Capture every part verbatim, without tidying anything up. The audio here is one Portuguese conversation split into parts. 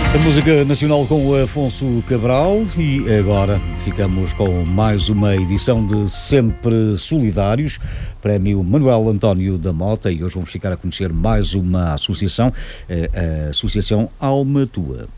A música nacional com o Afonso Cabral e agora ficamos com mais uma edição de Sempre Solidários, Prémio Manuel António da Mota, e hoje vamos ficar a conhecer mais uma associação, a Associação Alma Tua.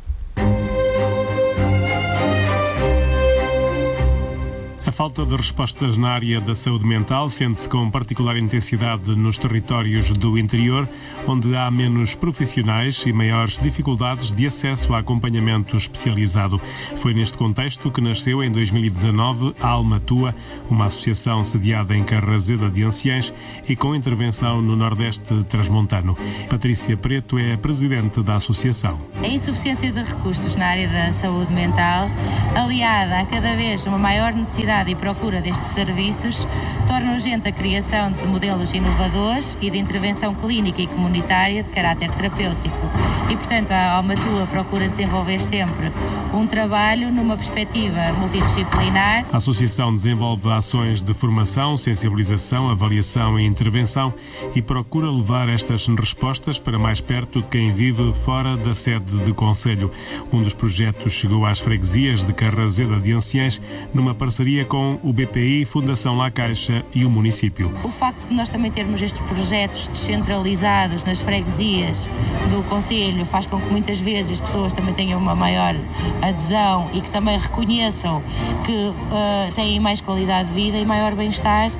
A falta de respostas na área da saúde mental sente-se com particular intensidade nos territórios do interior, onde há menos profissionais e maiores dificuldades de acesso a acompanhamento especializado. Foi neste contexto que nasceu em dois mil e dezanove a Alma Tua, uma associação sediada em Carraseda de Anciães e com intervenção no Nordeste Transmontano. Patrícia Preto é a presidente da associação. A insuficiência de recursos na área da saúde mental, aliada a cada vez uma maior necessidade e procura destes serviços, torna urgente a criação de modelos inovadores e de intervenção clínica e comunitária de caráter terapêutico. E, portanto, a Alma Tua procura desenvolver sempre um trabalho numa perspectiva multidisciplinar. A associação desenvolve ações de formação, sensibilização, avaliação e intervenção e procura levar estas respostas para mais perto de quem vive fora da sede de concelho. Um dos projetos chegou às freguesias de Carraseda de Anciães numa parceria com o B P I, Fundação La Caixa e o município. O facto de nós também termos estes projetos descentralizados nas freguesias do concelho faz com que muitas vezes as pessoas também tenham uma maior adesão e que também reconheçam que uh, têm mais qualidade de vida e maior bem-estar,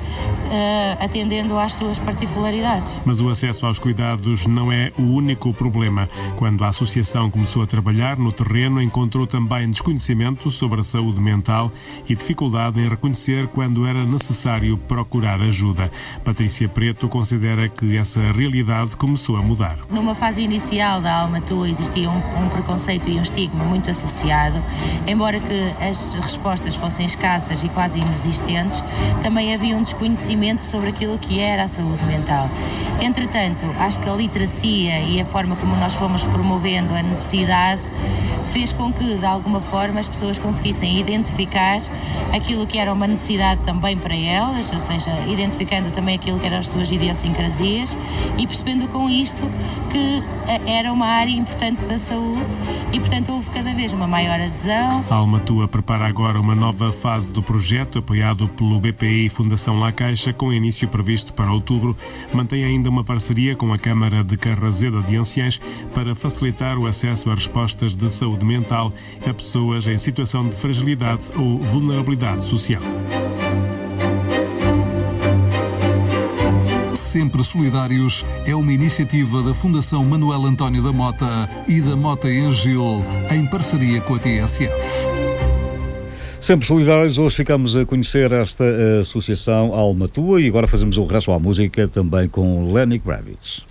uh, atendendo às suas particularidades. Mas o acesso aos cuidados não é o único problema. Quando a associação começou a trabalhar no terreno, encontrou também desconhecimento sobre a saúde mental e dificuldade em reconhecer quando era necessário procurar ajuda. Patrícia Preto considera que essa realidade começou a mudar. Numa fase inicial da Alma Tua existia um, um preconceito e um estigma muito associado. Embora que as respostas fossem escassas e quase inexistentes, também havia um desconhecimento sobre aquilo que era a saúde mental. Entretanto, acho que a literacia e a forma como nós fomos promovendo a necessidade fez com que, de alguma forma, as pessoas conseguissem identificar aquilo que era uma necessidade também para elas, ou seja, identificando também aquilo que eram as suas idiosincrasias e percebendo com isto que era uma área importante da saúde e, portanto, houve cada vez uma maior adesão. A Alma Tua prepara agora uma nova fase do projeto, apoiado pelo B P I e Fundação La Caixa, com início previsto para outubro. Mantém ainda uma parceria com a Câmara de Carraseda de Anciães para facilitar o acesso a respostas de saúde mental a pessoas em situação de fragilidade ou vulnerabilidade social. Sempre Solidários é uma iniciativa da Fundação Manuel António da Mota e da Mota em Gil, em parceria com a T S F. Sempre Solidários, hoje ficamos a conhecer esta associação Alma Tua e agora fazemos o resto à música também com Lenny Kravitz.